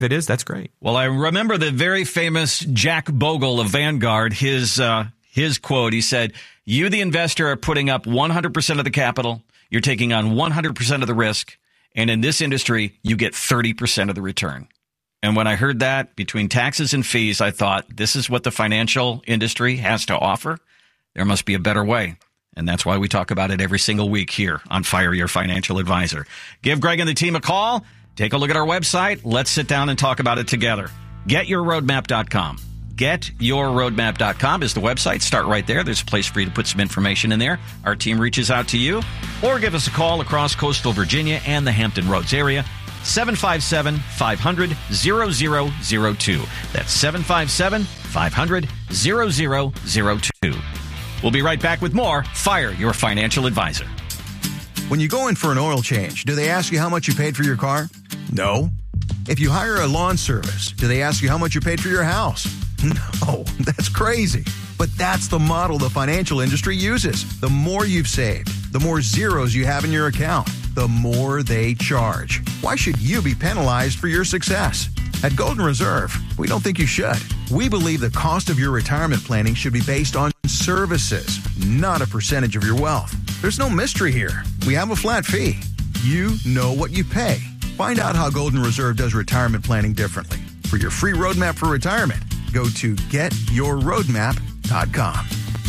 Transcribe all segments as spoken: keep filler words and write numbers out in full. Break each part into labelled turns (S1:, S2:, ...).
S1: it is, that's great.
S2: Well, I remember the very famous Jack Bogle of Vanguard, his uh, his quote. He said, you, the investor, are putting up one hundred percent of the capital. You're taking on one hundred percent of the risk. And in this industry, you get thirty percent of the return. And when I heard that, between taxes and fees, I thought, this is what the financial industry has to offer. There must be a better way. And that's why we talk about it every single week here on Fire Your Financial Advisor. Give Greg and the team a call. Take a look at our website. Let's sit down and talk about it together. get your roadmap dot com. get your roadmap dot com is the website. Start right there. There's a place for you to put some information in there. Our team reaches out to you. Or give us a call across coastal Virginia and the Hampton Roads area. seven five seven, five hundred, zero zero zero two. That's seven five seven, five hundred, zero zero zero two. We'll be right back with more Fire Your Financial Advisor.
S3: When you go in for an oil change, do they ask you how much you paid for your car? No. If you hire a lawn service, do they ask you how much you paid for your house? No, that's crazy. But that's the model the financial industry uses. The more you've saved, the more zeros you have in your account, the more they charge. Why should you be penalized for your success? At Golden Reserve, we don't think you should. We believe the cost of your retirement planning should be based on services, not a percentage of your wealth. There's no mystery here. We have a flat fee. You know what you pay. Find out how Golden Reserve does retirement planning differently. For your free roadmap for retirement, go to get your roadmap dot com.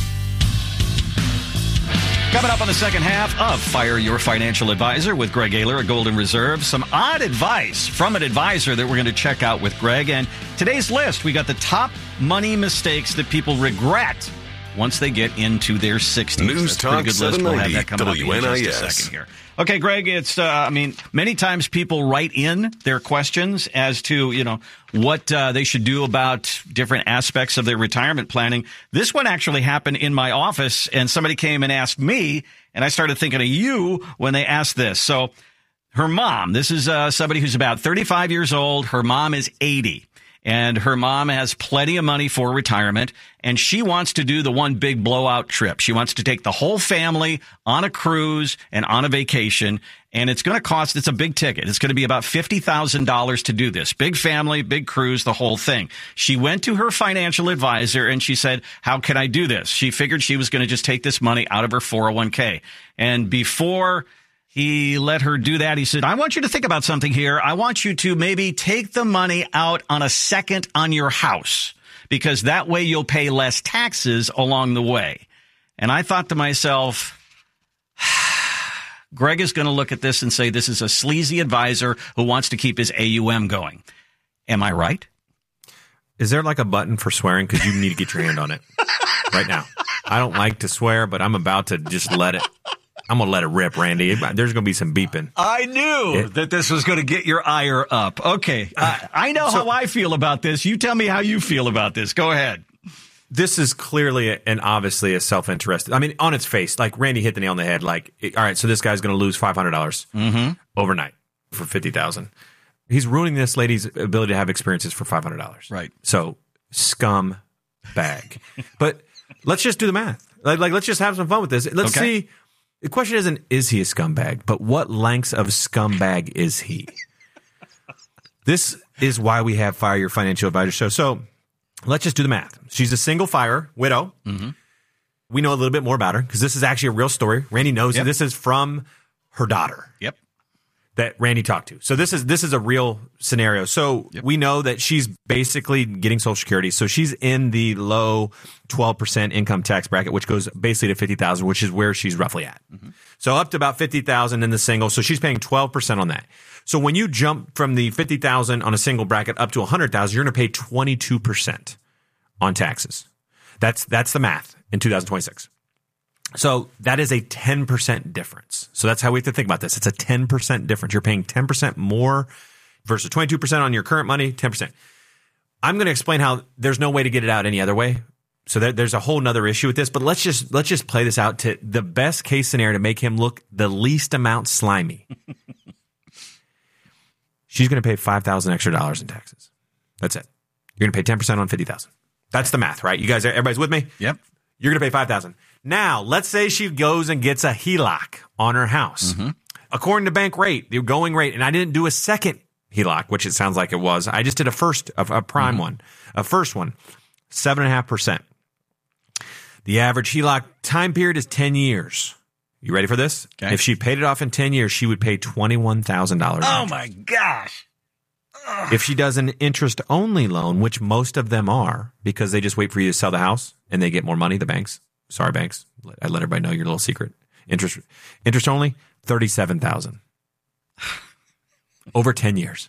S2: Coming up on the second half of Fire Your Financial Advisor with Greg Ayler at Golden Reserve. Some odd advice from an advisor that we're going to check out with Greg. And today's list, we got the top money mistakes that people regret once they get into their sixties.
S4: News Talk seven ninety,
S2: we'll W N I S. In just a second here. Okay, Greg, it's, uh, I mean, many times people write in their questions as to, you know, what uh, they should do about different aspects of their retirement planning. This one actually happened in my office, and somebody came and asked me, and I started thinking of you when they asked this. So her mom, this is uh, somebody who's about thirty-five years old. Her mom is eighty. And her mom has plenty of money for retirement, and she wants to do the one big blowout trip. She wants to take the whole family on a cruise and on a vacation, and it's going to cost, it's a big ticket. It's going to be about fifty thousand dollars to do this. Big family, big cruise, the whole thing. She went to her financial advisor, and she said, how can I do this? She figured she was going to just take this money out of her four oh one k. And before he let her do that, he said, I want you to think about something here. I want you to maybe take the money out on a second on your house, because that way you'll pay less taxes along the way. And I thought to myself, Greg is going to look at this and say, this is a sleazy advisor who wants to keep his A U M going. Am I right?
S1: Is there like a button for swearing? Because you need to get your hand on it right now. I don't like to swear, but I'm about to just let it. I'm going to let it rip, Randy. There's going to be some beeping.
S2: I knew it, that this was going to get your ire up. Okay. I, I know so, how I feel about this. You tell me how you feel about this. Go ahead.
S1: This is clearly and obviously a self-interested. I mean, on its face, like Randy hit the nail on the head. Like, all right, so this guy's going to lose five hundred dollars
S2: mm-hmm.
S1: overnight for fifty thousand dollars. He's ruining this lady's ability to have experiences for five hundred dollars.
S2: Right.
S1: So, scum bag. But let's just do the math. Like, like, let's just have some fun with this. Let's
S2: okay.
S1: see. The question isn't, is he a scumbag, but what lengths of scumbag is he? This is why we have Fire Your Financial Advisor show. So let's just do the math. She's a single fire widow.
S2: Mm-hmm.
S1: We know a little bit more about her because this is actually a real story. Randy knows
S2: yep.
S1: that this is from her daughter.
S2: Yep.
S1: That Randy talked to. So this is this is a real scenario. So
S2: yep.
S1: we know that she's basically getting Social Security. So she's in the low twelve percent income tax bracket, which goes basically to fifty thousand dollars, which is where she's roughly at.
S2: Mm-hmm.
S1: So up to about fifty thousand dollars in the single. So she's paying twelve percent on that. So when you jump from the fifty thousand dollars on a single bracket up to one hundred thousand dollars, you're going to pay twenty-two percent on taxes. That's that's the math in two thousand twenty-six. So that is a ten percent difference. So that's how we have to think about this. It's a ten percent difference. You're paying ten percent more versus twenty-two percent on your current money, ten percent. I'm going to explain how there's no way to get it out any other way. So there, there's a whole nother issue with this, but let's just let's just play this out to the best case scenario to make him look the least amount slimy. She's going to pay five thousand extra dollars in taxes. That's it. You're going to pay ten percent on fifty thousand. That's the math, right? You guys, everybody's with me?
S2: Yep.
S1: You're going to pay five thousand. Now, let's say she goes and gets a H E L O C on her house.
S2: Mm-hmm.
S1: According to bank rate, the going rate, and I didn't do a second H E L O C, which it sounds like it was. I just did a first, a, a prime mm-hmm. one, a first one, seven and a half percent. The average H E L O C time period is ten years. You ready for this?
S2: Okay.
S1: If she paid it off in ten years, she would pay twenty-one thousand dollars.
S2: Oh my gosh.
S1: Ugh. If she does an interest-only loan, which most of them are, because they just wait for you to sell the house and they get more money, the banks. Sorry, banks. I let everybody know your little secret. Interest interest only, thirty-seven thousand dollars. Over ten years.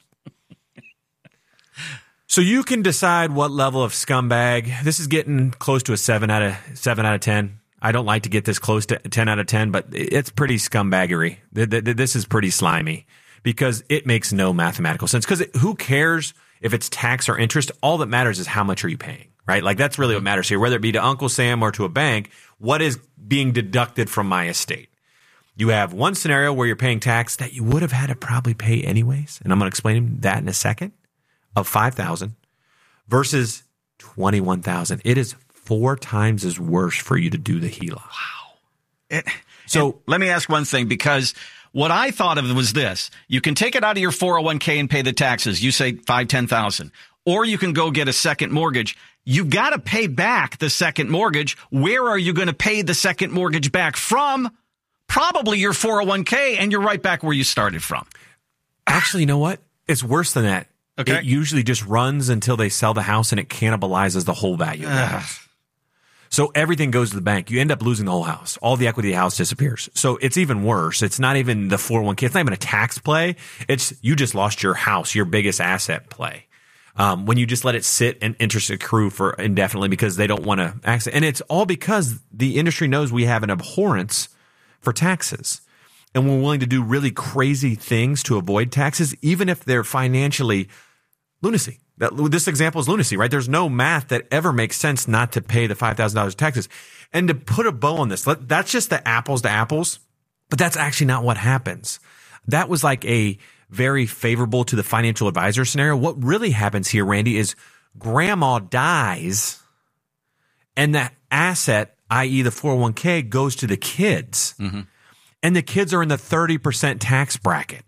S1: So you can decide what level of scumbag. This is getting close to a seven out of seven out of ten. I don't like to get this close to ten out of ten, but it's pretty scumbaggery. This is pretty slimy because it makes no mathematical sense. Because who cares if it's tax or interest? All that matters is how much are you paying, right? Like that's really what matters here. Whether it be to Uncle Sam or to a bank, what is being deducted from my estate? You have one scenario where you're paying tax that you would have had to probably pay anyways, and I'm going to explain that in a second, of five thousand dollars versus twenty-one thousand dollars. It is four times as worse for you to do the H E L O C.
S2: Wow. It,
S1: so
S2: it, let me ask one thing, because what I thought of was this. You can take it out of your four oh one k and pay the taxes. You say five, ten thousand. Or you can go get a second mortgage. You got to pay back the second mortgage. Where are you going to pay the second mortgage back from? Probably your four oh one k, and you're right back where you started from.
S1: Actually, you know what? It's worse than that.
S2: Okay.
S1: It usually just runs until they sell the house and it cannibalizes the whole value of the house. So everything goes to the bank. You end up losing the whole house. All the equity of the house disappears. So it's even worse. It's not even the four oh one k. It's not even a tax play. It's you just lost your house, your biggest asset play. Um, when you just let it sit and interest accrue for indefinitely because they don't want to access. And it's all because the industry knows we have an abhorrence for taxes. And we're willing to do really crazy things to avoid taxes, even if they're financially lunacy. That, this example is lunacy, right? There's no math that ever makes sense not to pay the five thousand dollars taxes. And to put a bow on this, that's just the apples to apples, but that's actually not what happens. That was like a very favorable to the financial advisor scenario. What really happens here, Randy, is grandma dies and that asset, that is the four oh one k, goes to the kids. Mm-hmm. And the kids are in the thirty percent tax bracket.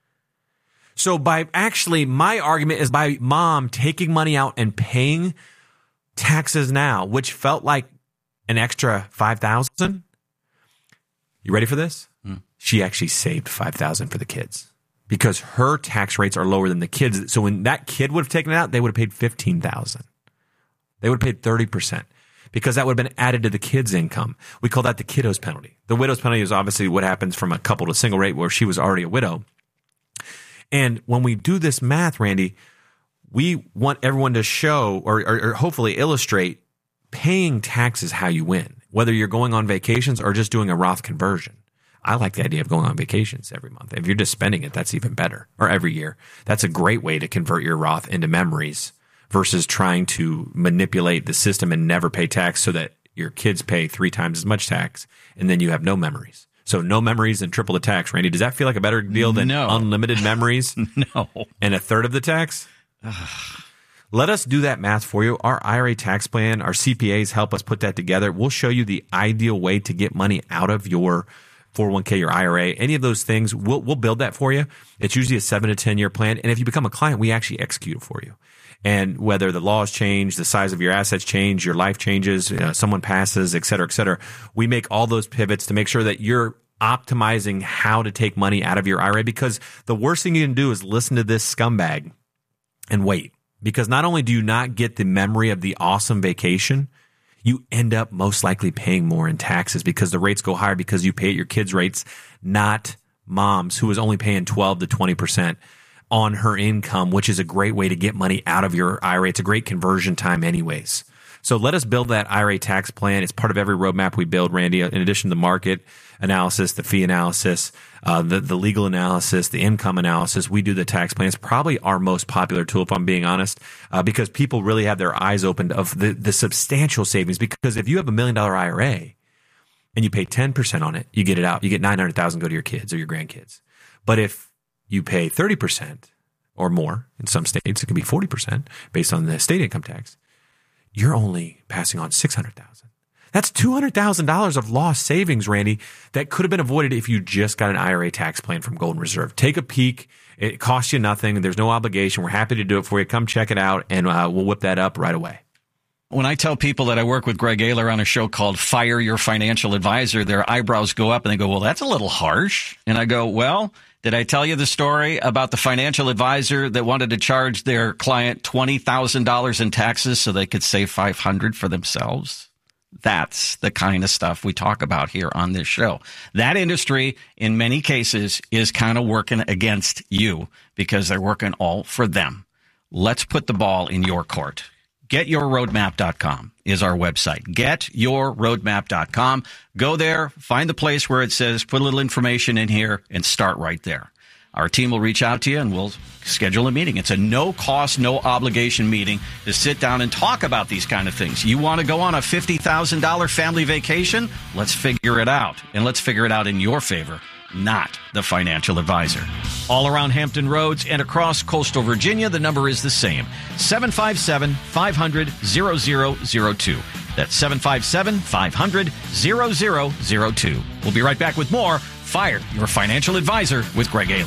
S1: So by actually, my argument is by mom taking money out and paying taxes now, which felt like an extra five thousand dollars. You ready for this? Mm. She actually saved five thousand dollars for the kids because her tax rates are lower than the kids. So when that kid would have taken it out, they would have paid fifteen thousand dollars. They would have paid thirty percent. Because that would have been added to the kid's income. We call that the kiddo's penalty. The widow's penalty is obviously what happens from a couple to single rate where she was already a widow. And when we do this math, Randy, we want everyone to show or, or, or hopefully illustrate paying taxes how you win, whether you're going on vacations or just doing a Roth conversion. I like the idea of going on vacations every month. If you're just spending it, that's even better. Or every year. That's a great way to convert your Roth into memories versus trying to manipulate the system and never pay tax so that your kids pay three times as much tax and then you have no memories. So no memories and triple the tax. Randy, does that feel like a better deal than
S2: no.
S1: unlimited memories?
S2: No.
S1: And a third of the tax? Let us do that math for you. Our I R A tax plan, our C P As help us put that together. We'll show you the ideal way to get money out of your four oh one k, your I R A, any of those things. We'll, we'll build that for you. It's usually a seven to ten year plan. And if you become a client, we actually execute it for you. And whether the laws change, the size of your assets change, your life changes, you know, someone passes, et cetera, et cetera, we make all those pivots to make sure that you're optimizing how to take money out of your I R A, because the worst thing you can do is listen to this scumbag and wait. Because not only do you not get the memory of the awesome vacation, you end up most likely paying more in taxes because the rates go higher because you pay at your kids' rates, not mom's who is only paying twelve to twenty percent. On her income, which is a great way to get money out of your I R A. It's a great conversion time anyways. So let us build that I R A tax plan. It's part of every roadmap we build, Randy, in addition to the market analysis, the fee analysis, uh, the, the legal analysis, the income analysis. We do the tax plan. It's probably our most popular tool, if I'm being honest, uh, because people really have their eyes opened of the, the substantial savings. Because if you have a million dollar I R A and you pay ten percent on it, you get it out. You get nine hundred thousand dollars go to your kids or your grandkids. But if you pay thirty percent or more, in some states it can be forty percent based on the state income tax, you're only passing on six hundred thousand dollars. That's two hundred thousand dollars of lost savings, Randy, that could have been avoided if you just got an I R A tax plan from Golden Reserve. Take a peek. It costs you nothing. There's no obligation. We're happy to do it for you. Come check it out, and uh, we'll whip that up right away.
S2: When I tell people that I work with Greg Ayler on a show called Fire Your Financial Advisor, their eyebrows go up and they go, well, that's a little harsh. And I go, well, did I tell you the story about the financial advisor that wanted to charge their client twenty thousand dollars in taxes so they could save five hundred dollars for themselves? That's the kind of stuff we talk about here on this show. That industry, in many cases, is kind of working against you because they're working all for them. Let's put the ball in your court. get your roadmap dot com is our website. get your roadmap dot com. Go there, find the place where it says put a little information in here, and start right there. Our team will reach out to you, and we'll schedule a meeting. It's a no-cost, no-obligation meeting to sit down and talk about these kind of things. You want to go on a fifty thousand dollars family vacation? Let's figure it out, and let's figure it out in your favor, not the financial advisor. All around Hampton Roads and across coastal Virginia, the number is the same, seven five seven, five hundred, zero zero zero two. That's seven five seven, five hundred, zero zero zero two. We'll be right back with more Fire Your Financial Advisor with Greg Ayler.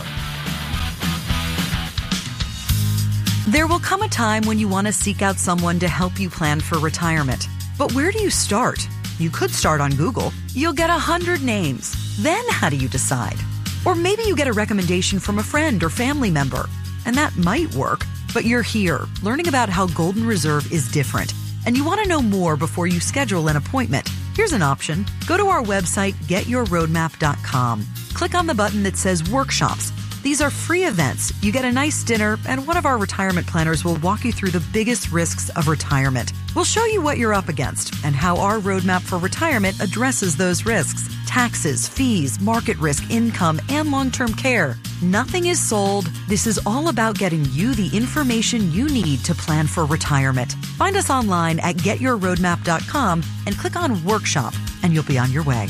S4: There will come a time when you want to seek out someone to help you plan for retirement. But where do you start? You could start on Google. You'll get a hundred names. Then how do you decide? Or maybe you get a recommendation from a friend or family member, and that might work, but you're here learning about how Golden Reserve is different, and you want to know more before you schedule an appointment. Here's an option. Go to our website, get your roadmap dot com. Click on the button that says Workshops. These are free events. You get a nice dinner, and one of our retirement planners will walk you through the biggest risks of retirement. We'll show you what you're up against and how our roadmap for retirement addresses those risks. Taxes, fees, market risk, income, and long-term care. Nothing is sold. This is all about getting you the information you need to plan for retirement. Find us online at get your roadmap dot com and click on Workshop, and you'll be on your way.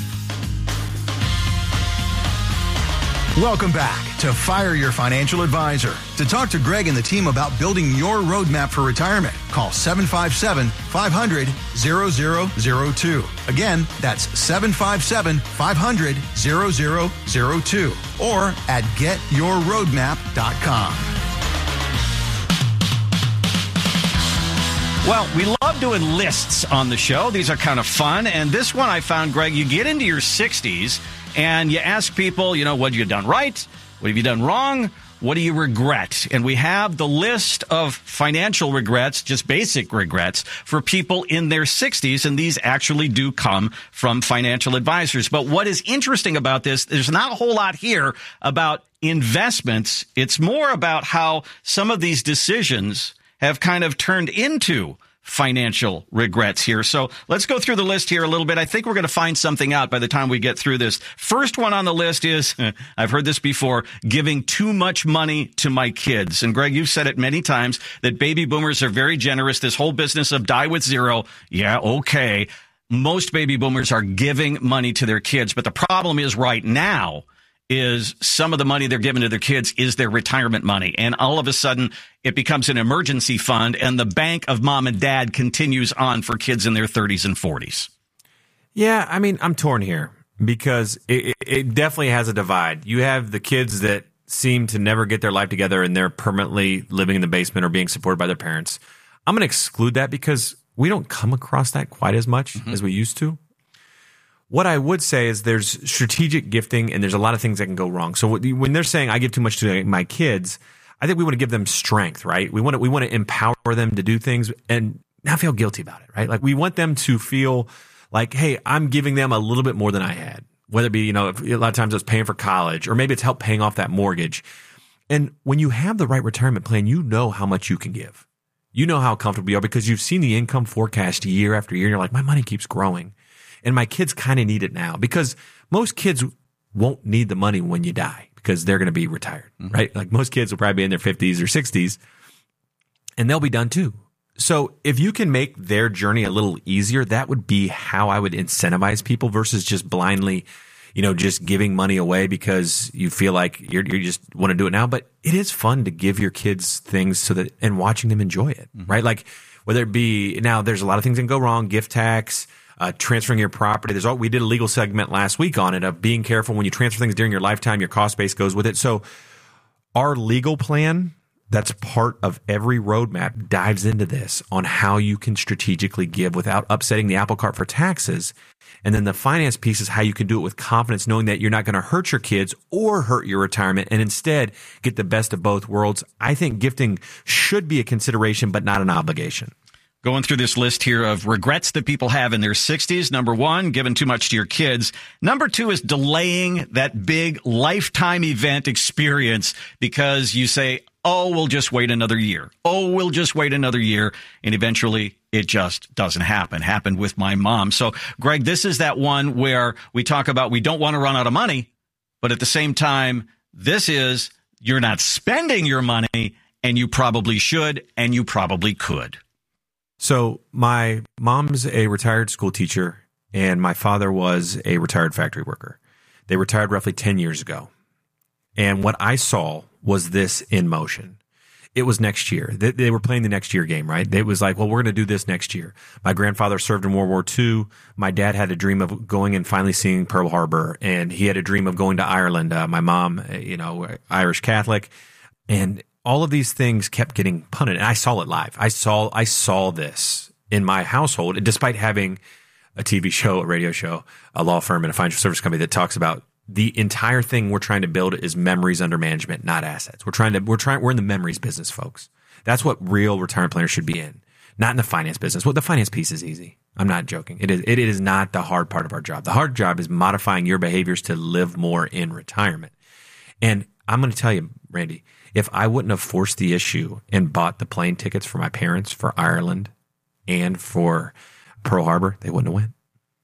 S3: Welcome back to Fire Your Financial Advisor. To talk to Greg and the team about building your roadmap for retirement, call seven five seven, five hundred, zero zero zero two. Again, that's seven five seven, five hundred, zero zero zero two or at get your roadmap dot com.
S2: Well, we love doing lists on the show. These are kind of fun. And this one I found, Greg, you get into your sixties and you ask people, you know, what have you done right? What have you done wrong? What do you regret? And we have the list of financial regrets, just basic regrets for people in their sixties. And these actually do come from financial advisors. But what is interesting about this, there's not a whole lot here about investments. It's more about how some of these decisions have kind of turned into financial regrets here. So let's go through the list here a little bit. I think we're going to find something out by the time we get through this. First one on the list is, I've heard this before, giving too much money to my kids. And Greg, you've said it many times that baby boomers are very generous. This whole business of die with zero. Yeah, okay. Most baby boomers are giving money to their kids. But the problem is right now is some of the money they're giving to their kids is their retirement money. And all of a sudden, it becomes an emergency fund, and the bank of mom and dad continues on for kids in their thirties and forties.
S1: Yeah, I mean, I'm torn here because it, it definitely has a divide. You have the kids that seem to never get their life together, and they're permanently living in the basement or being supported by their parents. I'm going to exclude that because we don't come across that quite as much mm-hmm. as we used to. What I would say is there's strategic gifting and there's a lot of things that can go wrong. So when they're saying I give too much to my kids, I think we want to give them strength, right? We want to, we want to empower them to do things and not feel guilty about it, right? Like we want them to feel like, hey, I'm giving them a little bit more than I had, whether it be, you know, a lot of times it's paying for college or maybe it's help paying off that mortgage. And when you have the right retirement plan, you know how much you can give. You know how comfortable you are because you've seen the income forecast year after year. And you're like, my money keeps growing. And my kids kind of need it now because most kids won't need the money when you die because they're going to be retired, mm-hmm. right? Like most kids will probably be in their fifties or sixties and they'll be done too. So if you can make their journey a little easier, that would be how I would incentivize people versus just blindly, you know, just giving money away because you feel like you're, you just want to do it now. But it is fun to give your kids things so that, and watching them enjoy it, mm-hmm. right? Like whether it be now, there's a lot of things that can go wrong, gift tax, uh, transferring your property. There's all, we did a legal segment last week on it of being careful when you transfer things during your lifetime, your cost base goes with it. So our legal plan, that's part of every roadmap, dives into this on how you can strategically give without upsetting the apple cart for taxes. And then the finance piece is how you can do it with confidence, knowing that you're not going to hurt your kids or hurt your retirement and instead get the best of both worlds. I think gifting should be a consideration, but not an obligation.
S2: Going through this list here of regrets that people have in their sixties. Number one, giving too much to your kids. Number two is delaying that big lifetime event experience because you say, oh, we'll just wait another year. Oh, we'll just wait another year. And eventually it just doesn't happen. Happened with my mom. So, Greg, this is that one where we talk about we don't want to run out of money, but at the same time, this is you're not spending your money and you probably should and you probably could.
S1: So my mom's a retired school teacher and my father was a retired factory worker. They retired roughly ten years ago. And what I saw was this in motion. It was next year. They, they were playing the next year game, right? It was like, well, we're going to do this next year. My grandfather served in World War Two. My dad had a dream of going and finally seeing Pearl Harbor. And he had a dream of going to Ireland. Uh, my mom, you know, Irish Catholic. And all of these things kept getting punted. And I saw it live. I saw, I saw this in my household, despite having a T V show, a radio show, a law firm, and a financial service company that talks about the entire thing we're trying to build is memories under management, not assets. We're trying to, we're trying, we're in the memories business, folks. That's what real retirement planners should be in, not in the finance business. Well, the finance piece is easy. I'm not joking. It is, it is not the hard part of our job. The hard job is modifying your behaviors to live more in retirement. And I'm going to tell you, Randy, if I wouldn't have forced the issue and bought the plane tickets for my parents for Ireland and for Pearl Harbor, they wouldn't have went.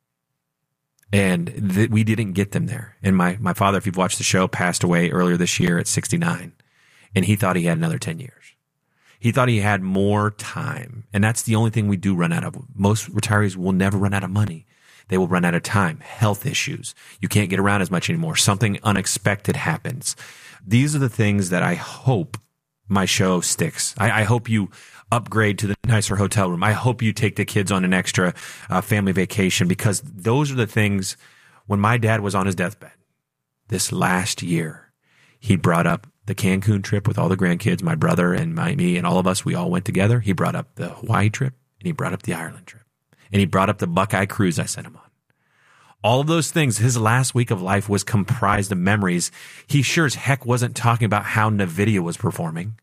S1: And th- we didn't get them there. And my, my father, if you've watched the show, passed away earlier this year at sixty-nine. And he thought he had another ten years. He thought he had more time. And that's the only thing we do run out of. Most retirees will never run out of money. They will run out of time. Health issues. You can't get around as much anymore. Something unexpected happens. These are the things that I hope my show sticks. I, I hope you upgrade to the nicer hotel room. I hope you take the kids on an extra uh, family vacation, because those are the things. When my dad was on his deathbed this last year, he brought up the Cancun trip with all the grandkids, my brother and my, me and all of us. We all went together. He brought up the Hawaii trip and he brought up the Ireland trip and he brought up the Buckeye cruise I sent him on. All of those things, his last week of life was comprised of memories. He sure as heck wasn't talking about how NVIDIA was performing.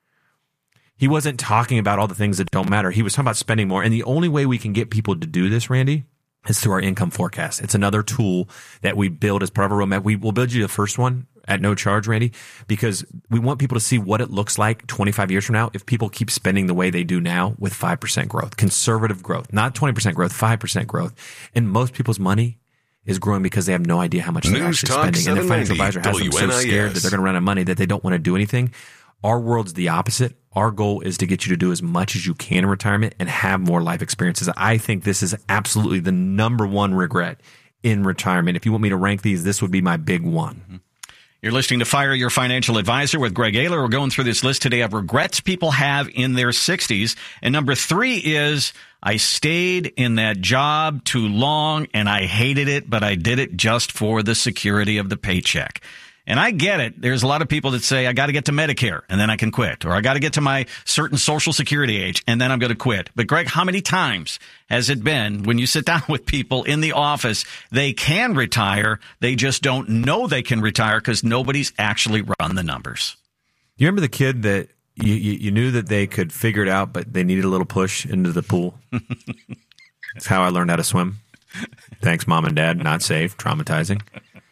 S1: He wasn't talking about all the things that don't matter. He was talking about spending more. And the only way we can get people to do this, Randy, is through our income forecast. It's another tool that we build as part of our roadmap. We will build you the first one at no charge, Randy, because we want people to see what it looks like twenty-five years from now if people keep spending the way they do now with five percent growth, conservative growth, not twenty percent growth, five percent growth. And most people's money is growing because they have no idea how much they're
S5: News
S1: actually
S5: Talk
S1: spending. And their financial advisor has them so
S5: W N I S.
S1: scared that they're going to run out of money that they don't want to do anything. Our world's the opposite. Our goal is to get you to do as much as you can in retirement and have more life experiences. I think this is absolutely the number one regret in retirement. If you want me to rank these, this would be my big one.
S2: Mm-hmm. You're listening to Fire Your Financial Advisor with Greg Ayler. We're going through this list today of regrets people have in their sixties. And number three is, I stayed in that job too long and I hated it, but I did it just for the security of the paycheck. And I get it. There's a lot of people that say, I got to get to Medicare and then I can quit, or I got to get to my certain Social Security age and then I'm going to quit. But Greg, how many times has it been when you sit down with people in the office, they can retire, they just don't know they can retire because nobody's actually run the numbers?
S1: You remember the kid that you, you, you knew that they could figure it out, but they needed a little push into the pool? That's how I learned how to swim. Thanks, Mom and Dad. Not safe, traumatizing.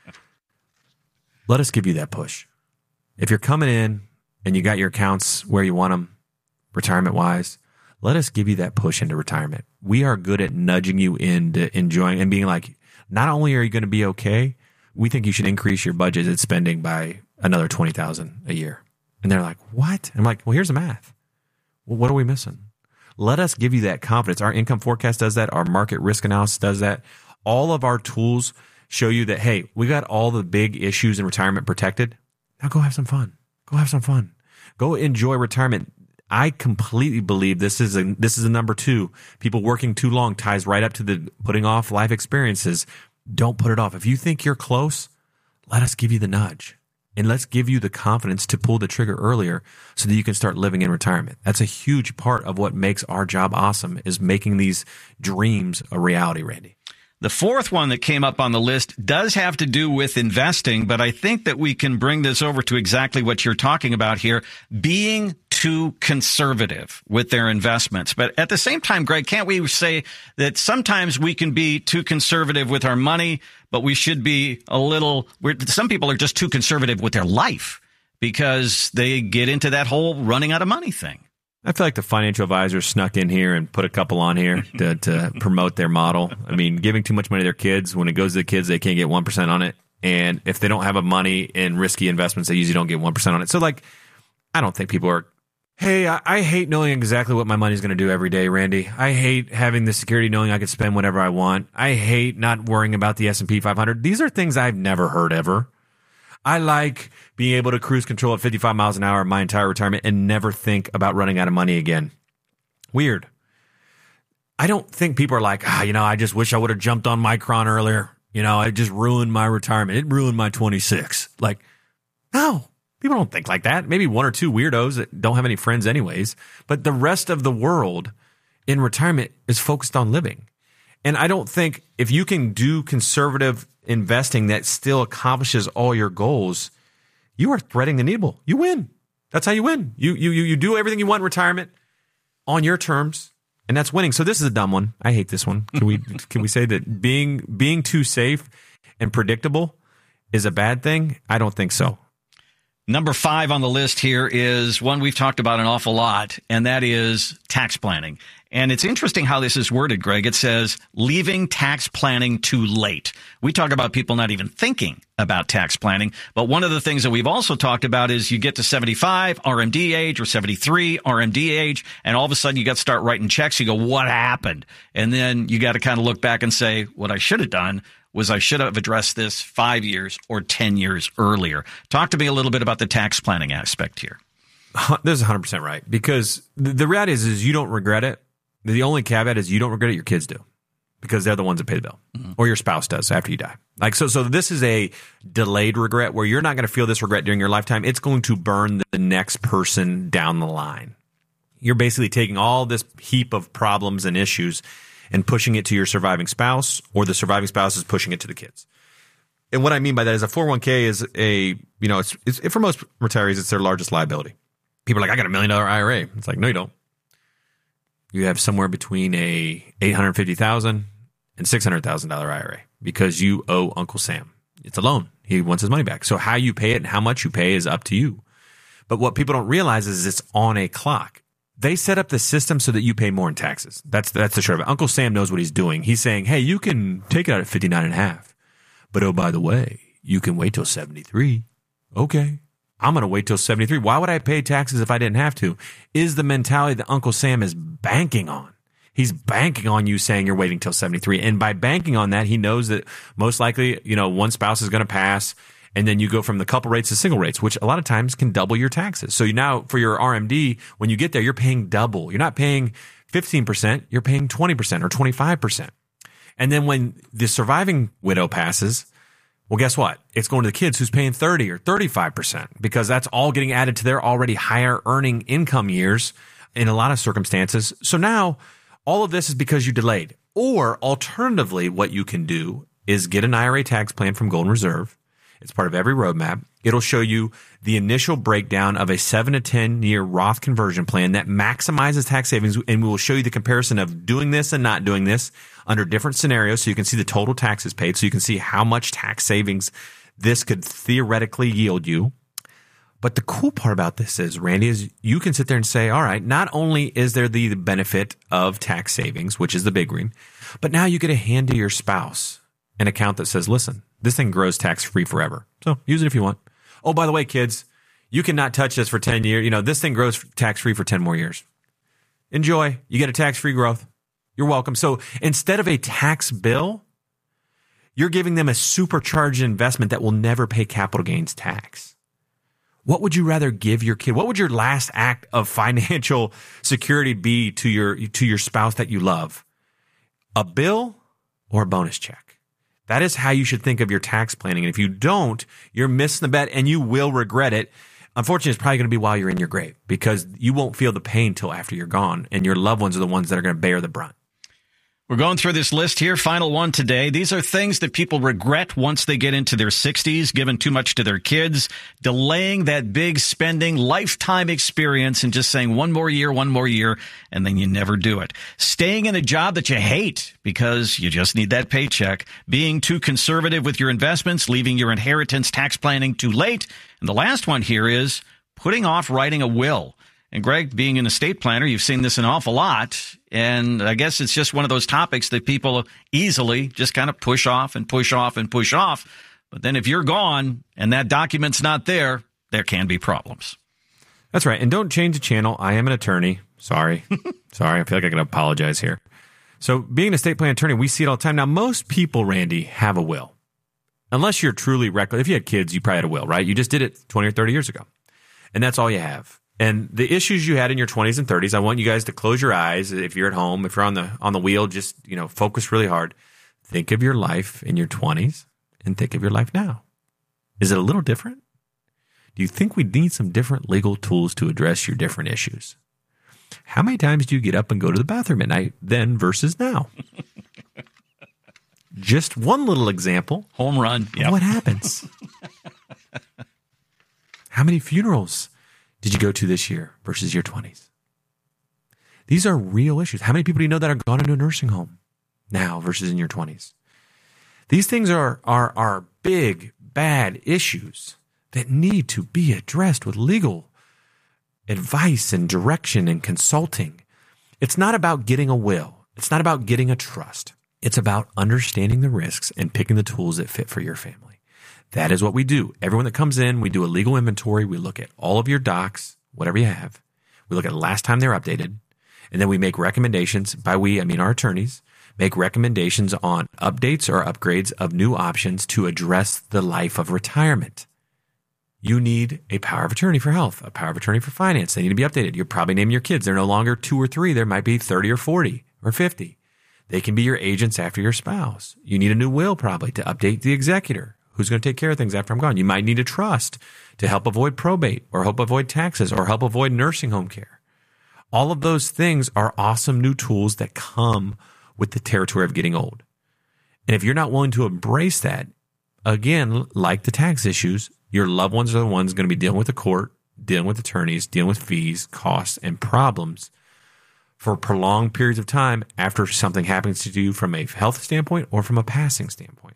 S1: Let us give you that push. If you're coming in and you got your accounts where you want them, retirement-wise, let us give you that push into retirement. We are good at nudging you into enjoying and being like, not only are you going to be okay, we think you should increase your budgeted spending by another twenty thousand dollars a year. And they're like, what? I'm like, well, here's the math. Well, what are we missing? Let us give you that confidence. Our income forecast does that. Our market risk analysis does that. All of our tools show you that, hey, we got all the big issues in retirement protected. Now go have some fun. Go have some fun. Go enjoy retirement. I completely believe this is a this is a number two. People working too long ties right up to the putting off life experiences. Don't put it off. If you think you're close, let us give you the nudge. And let's give you the confidence to pull the trigger earlier so that you can start living in retirement. That's a huge part of what makes our job awesome, is making these dreams a reality, Randy.
S2: The fourth one that came up on the list does have to do with investing, but I think that we can bring this over to exactly what you're talking about here, being too conservative with their investments. But at the same time, Greg, can't we say that sometimes we can be too conservative with our money, but we should be a little, we're, some people are just too conservative with their life because they get into that whole running out of money thing.
S1: I feel like the financial advisor snuck in here and put a couple on here to, to promote their model. I mean, giving too much money to their kids, when it goes to the kids, they can't get one percent on it. And if they don't have a money in risky investments, they usually don't get one percent on it. So, like, I don't think people are, hey, I, I hate knowing exactly what my money's going to do every day, Randy. I hate having the security knowing I can spend whatever I want. I hate not worrying about the S and P five hundred. These are things I've never heard ever. I like being able to cruise control at fifty-five miles an hour my entire retirement and never think about running out of money again. Weird. I don't think people are like, ah, you know, I just wish I would have jumped on Micron earlier. You know, it just ruined my retirement. It ruined my twenty-six. Like, no, people don't think like that. Maybe one or two weirdos that don't have any friends anyways. But the rest of the world in retirement is focused on living. And I don't think if you can do conservative investing that still accomplishes all your goals, you are threading the needle. You win. That's how you win. You you you do everything you want in retirement on your terms, and that's winning. So this is a dumb one. I hate this one. Can we can we say that being being too safe and predictable is a bad thing? I don't think so.
S2: Number five on the list here is one we've talked about an awful lot, and that is tax planning. And it's interesting how this is worded, Greg. It says, leaving tax planning too late. We talk about people not even thinking about tax planning. But one of the things that we've also talked about is you get to seventy-five, R M D age, or seventy-three, R M D age, and all of a sudden you got to start writing checks. You go, what happened? And then you got to kind of look back and say, what I should have done was I should have addressed this five years or ten years earlier. Talk to me a little bit about the tax planning aspect here.
S1: This is one hundred percent right. Because the reality is, is you don't regret it. The only caveat is you don't regret it, your kids do, because they're the ones that pay the bill, mm-hmm. or your spouse does after you die. Like, so, so this is a delayed regret where you're not going to feel this regret during your lifetime. It's going to burn the next person down the line. You're basically taking all this heap of problems and issues and pushing it to your surviving spouse, or the surviving spouse is pushing it to the kids. And what I mean by that is a four oh one k is a, you know, it's, it's for most retirees, it's their largest liability. People are like, I got a million dollar I R A. It's like, no, you don't. You have somewhere between a eight hundred fifty thousand dollars and six hundred thousand dollars I R A because you owe Uncle Sam. It's a loan. He wants his money back. So how you pay it and how much you pay is up to you. But what people don't realize is it's on a clock. They set up the system so that you pay more in taxes. That's that's the short of it. Uncle Sam knows what he's doing. He's saying, hey, you can take it out at fifty-nine and a half. But oh, by the way, you can wait till seventy-three. Okay. I'm going to wait till seventy-three. Why would I pay taxes if I didn't have to? Is the mentality that Uncle Sam is banking on. He's banking on you saying you're waiting till seventy-three. And by banking on that, he knows that most likely, you know, one spouse is going to pass. And then you go from the couple rates to single rates, which a lot of times can double your taxes. So you now, for your R M D, when you get there, you're paying double. You're not paying fifteen percent. You're paying twenty percent or twenty-five percent. And then when the surviving widow passes, well, guess what? It's going to the kids who's paying thirty or thirty-five percent because that's all getting added to their already higher earning income years in a lot of circumstances. So now all of this is because you delayed. Or alternatively, what you can do is get an I R A tax plan from Golden Reserve. It's part of every roadmap. It'll show you the initial breakdown of a seven to ten year Roth conversion plan that maximizes tax savings. And we will show you the comparison of doing this and not doing this under different scenarios. So you can see the total taxes paid. So you can see how much tax savings this could theoretically yield you. But the cool part about this is, Randy, is you can sit there and say, all right, not only is there the benefit of tax savings, which is the big green, but now you get to hand to your spouse an account that says, listen, this thing grows tax-free forever. So use it if you want. Oh, by the way, kids, you cannot touch this for ten years. You know, this thing grows tax-free for ten more years. Enjoy. You get a tax-free growth. You're welcome. So instead of a tax bill, you're giving them a supercharged investment that will never pay capital gains tax. What would you rather give your kid? What would your last act of financial security be to your to your spouse that you love? A bill or a bonus check? That is how you should think of your tax planning. And if you don't, you're missing the bet and you will regret it. Unfortunately, it's probably going to be while you're in your grave because you won't feel the pain till after you're gone, and your loved ones are the ones that are going to bear the brunt.
S2: We're going through this list here. Final one today. These are things that people regret once they get into their sixties, giving too much to their kids, delaying that big spending, lifetime experience, and just saying one more year, one more year, and then you never do it. Staying in a job that you hate because you just need that paycheck. Being too conservative with your investments, leaving your inheritance tax planning too late. And the last one here is putting off writing a will. And Greg, being an estate planner, you've seen this an awful lot. And I guess it's just one of those topics that people easily just kind of push off and push off and push off. But then if you're gone and that document's not there, there can be problems.
S1: That's right. And don't change the channel. I am an attorney. Sorry. Sorry. I feel like I got to apologize here. So being an estate plan attorney, we see it all the time. Now, most people, Randy, have a will. Unless you're truly reckless. If you had kids, you probably had a will, right? You just did it twenty or thirty years ago. And that's all you have. And the issues you had in your twenties and thirties, I want you guys to close your eyes. If you're at home, if you're on the on the wheel, just, you know, focus really hard. Think of your life in your twenties and think of your life now. Is it a little different? Do you think we need some different legal tools to address your different issues? How many times do you get up and go to the bathroom at night then versus now? Just one little example.
S2: Home run.
S1: Yep. What happens? How many funerals did you go to this year versus your twenties? These are real issues. How many people do you know that are gone into a nursing home now versus in your twenties? These things are, are, are big, bad issues that need to be addressed with legal advice and direction and consulting. It's not about getting a will. It's not about getting a trust. It's about understanding the risks and picking the tools that fit for your family. That is what we do. Everyone that comes in, we do a legal inventory. We look at all of your docs, whatever you have. We look at the last time they're updated. And then we make recommendations. By we, I mean our attorneys, make recommendations on updates or upgrades of new options to address the life of retirement. You need a power of attorney for health, a power of attorney for finance. They need to be updated. You're probably naming your kids. They're no longer two or three. There might be thirty or forty or fifty. They can be your agents after your spouse. You need a new will probably to update the executor. Who's going to take care of things after I'm gone? You might need a trust to help avoid probate or help avoid taxes or help avoid nursing home care. All of those things are awesome new tools that come with the territory of getting old. And if you're not willing to embrace that, again, like the tax issues, your loved ones are the ones going to be dealing with the court, dealing with attorneys, dealing with fees, costs, and problems for prolonged periods of time after something happens to you from a health standpoint or from a passing standpoint.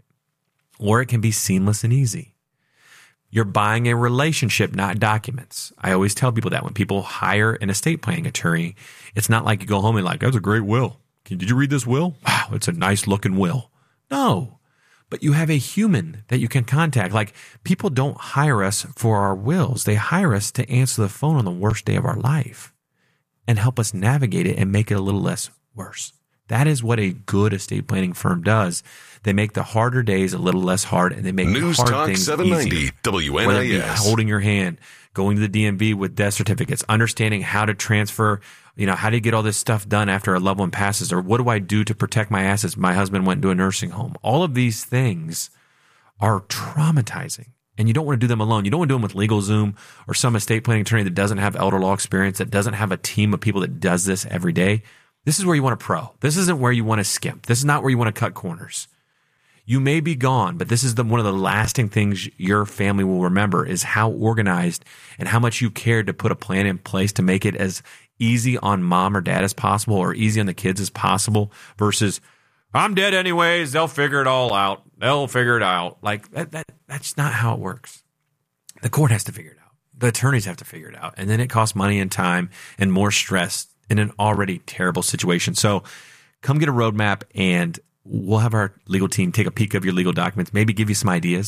S1: Or it can be seamless and easy. You're buying a relationship, not documents. I always tell people that when people hire an estate planning attorney, it's not like you go home and like, that's a great will. Did you read this will? Wow, it's a nice looking will. No, but you have a human that you can contact. Like, people don't hire us for our wills. They hire us to answer the phone on the worst day of our life and help us navigate it and make it a little less worse. That is what a good estate planning firm does. They make the harder days a little less hard, and they make
S5: News
S1: the hard
S5: Talk
S1: things
S5: seven ninety
S1: easier.
S5: W N I S.
S1: Whether it be holding your hand, going to the D M V with death certificates, understanding how to transfer, you know, how do you get all this stuff done after a loved one passes, or what do I do to protect my assets? My husband went into a nursing home. All of these things are traumatizing. And you don't want to do them alone. You don't want to do them with LegalZoom or some estate planning attorney that doesn't have elder law experience, that doesn't have a team of people that does this every day. This is where you want a pro. This isn't where you want to skimp. This is not where you want to cut corners. You may be gone, but this is the, one of the lasting things your family will remember is how organized and how much you cared to put a plan in place to make it as easy on mom or dad as possible or easy on the kids as possible versus, I'm dead anyways. They'll figure it all out. They'll figure it out. Like that, that, that's not how it works. The court has to figure it out. The attorneys have to figure it out. And then it costs money and time and more stress in an already terrible situation. So come get a roadmap and we'll have our legal team take a peek of your legal documents, maybe give you some ideas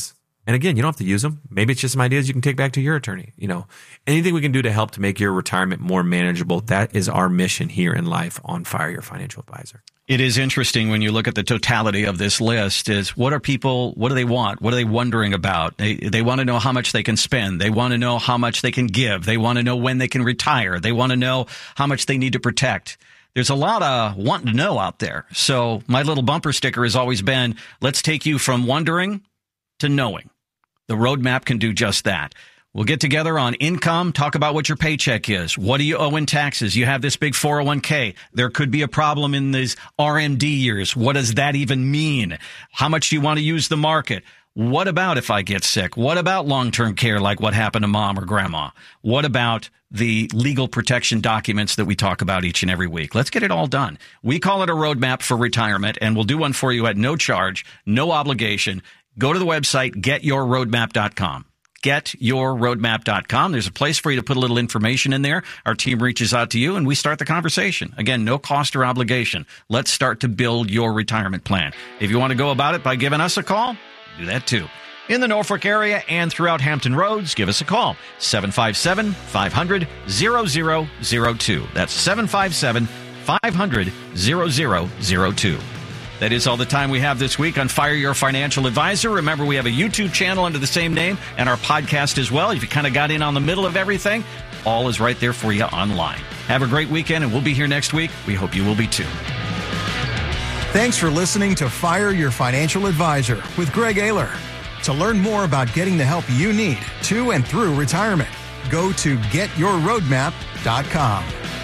S1: And again, you don't have to use them. Maybe it's just some ideas you can take back to your attorney. You know, anything we can do to help to make your retirement more manageable. That is our mission here in life on Fire Your Financial Advisor.
S2: It is interesting when you look at the totality of this list is what are people, what do they want? What are they wondering about? They, they want to know how much they can spend. They want to know how much they can give. They want to know when they can retire. They want to know how much they need to protect. There's a lot of wanting to know out there. So my little bumper sticker has always been, let's take you from wondering to knowing. The roadmap can do just that. We'll get together on income, talk about what your paycheck is. What do you owe in taxes? You have this big four oh one k. There could be a problem in these R M D years. What does that even mean? How much do you want to use the market? What about if I get sick? What about long-term care like what happened to mom or grandma? What about the legal protection documents that we talk about each and every week? Let's get it all done. We call it a roadmap for retirement, and we'll do one for you at no charge, no obligation. Go to the website, get your roadmap dot com. get your roadmap dot com. There's a place for you to put a little information in there. Our team reaches out to you and we start the conversation. Again, no cost or obligation. Let's start to build your retirement plan. If you want to go about it by giving us a call, do that too. In the Norfolk area and throughout Hampton Roads, give us a call. seven five seven, five hundred, zero zero zero two. That's seven five seven, five hundred, zero zero zero two. That is all the time we have this week on Fire Your Financial Advisor. Remember, we have a YouTube channel under the same name and our podcast as well. If you kind of got in on the middle of everything, all is right there for you online. Have a great weekend, and we'll be here next week. We hope you will be too.
S3: Thanks for listening to Fire Your Financial Advisor with Greg Ayler. To learn more about getting the help you need to and through retirement, go to get your roadmap dot com.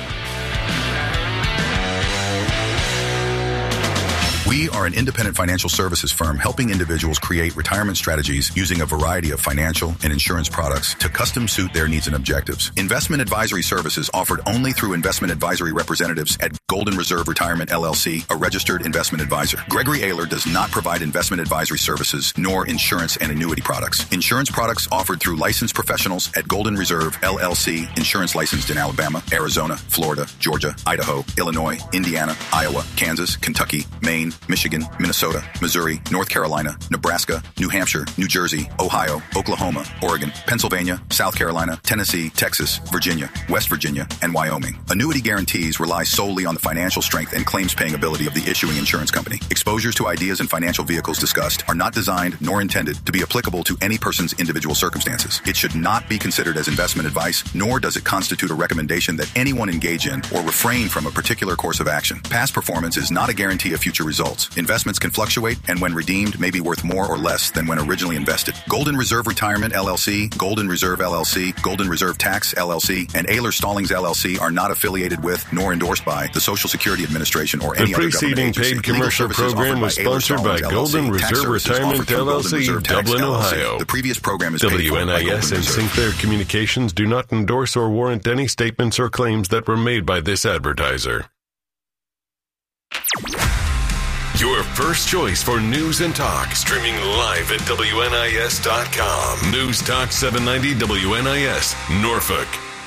S5: We are an independent financial services firm helping individuals create retirement strategies using a variety of financial and insurance products to custom suit their needs and objectives. Investment advisory services offered only through investment advisory representatives at Golden Reserve Retirement L L C, a registered investment advisor. Gregory Ayler does not provide investment advisory services nor insurance and annuity products. Insurance products offered through licensed professionals at Golden Reserve L L C, insurance licensed in Alabama, Arizona, Florida, Georgia, Idaho, Illinois, Indiana, Iowa, Kansas, Kentucky, Maine, Michigan, Minnesota, Missouri, North Carolina, Nebraska, New Hampshire, New Jersey, Ohio, Oklahoma, Oregon, Pennsylvania, South Carolina, Tennessee, Texas, Virginia, West Virginia, and Wyoming. Annuity guarantees rely solely on the financial strength and claims paying ability of the issuing insurance company. Exposures to ideas and financial vehicles discussed are not designed nor intended to be applicable to any person's individual circumstances. It should not be considered as investment advice, nor does it constitute a recommendation that anyone engage in or refrain from a particular course of action. Past performance is not a guarantee of future results. Investments can fluctuate and when redeemed may be worth more or less than when originally invested. Golden Reserve Retirement L L C, Golden Reserve L L C, Golden Reserve Tax L L C, and Ayler Stallings L L C are not affiliated with nor endorsed by the Social Security Administration or any other government agency.
S6: The preceding paid commercial program was sponsored by Golden Reserve Retirement L L C, Dublin, Ohio.
S5: The previous program is
S6: W N I S and Sinclair Communications do not endorse or warrant any statements or claims that were made by this advertiser. Your first choice for news and talk, streaming live at W N I S dot com. News Talk seven ninety W N I S, Norfolk.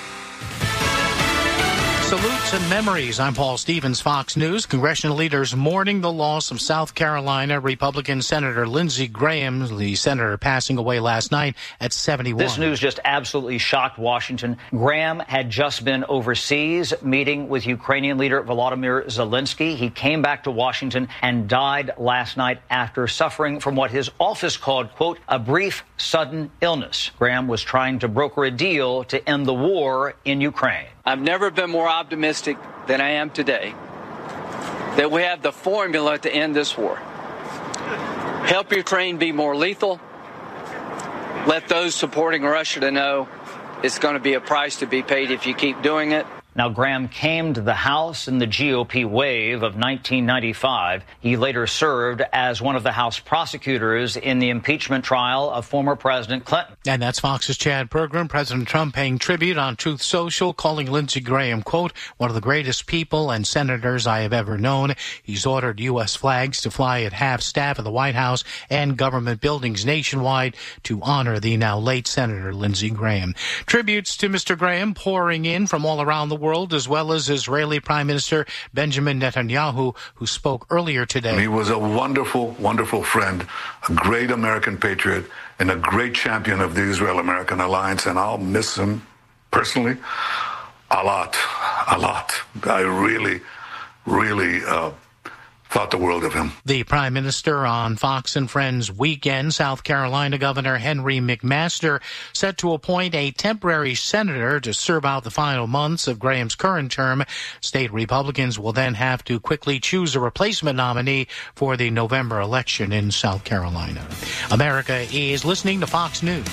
S7: Salutes and memories. I'm Paul Stevens, Fox News. Congressional leaders mourning the loss of South Carolina Republican Senator Lindsey Graham, the senator passing away last night at seventy-one.
S8: This news just absolutely shocked Washington. Graham had just been overseas meeting with Ukrainian leader Volodymyr Zelensky. He came back to Washington and died last night after suffering from what his office called, quote, a brief sudden illness. Graham was trying to broker a deal to end the war in Ukraine.
S9: I've never been more optimistic than I am today that we have the formula to end this war. Help Ukraine be more lethal. Let those supporting Russia to know it's going to be a price to be paid if you keep doing it.
S8: Now, Graham came to the House in the G O P wave of nineteen ninety-five. He later served as one of the House prosecutors in the impeachment trial of former President Clinton.
S7: And that's Fox's Chad Pergram. President Trump paying tribute on Truth Social, calling Lindsey Graham, quote, one of the greatest people and senators I have ever known. He's ordered U S flags to fly at half-staff at the White House and government buildings nationwide to honor the now late Senator Lindsey Graham. Tributes to Mister Graham pouring in from all around the world. world, as well as Israeli Prime Minister Benjamin Netanyahu, who spoke earlier today.
S10: He was a wonderful, wonderful friend, a great American patriot, and a great champion of the Israel-American alliance, and I'll miss him personally a lot, a lot. I really, really uh, thought the world of him.
S7: The Prime Minister on Fox and Friends Weekend, South Carolina Governor Henry McMaster set to appoint a temporary senator to serve out the final months of Graham's current term. State Republicans will then have to quickly choose a replacement nominee for the November election in South Carolina. America is listening to Fox News.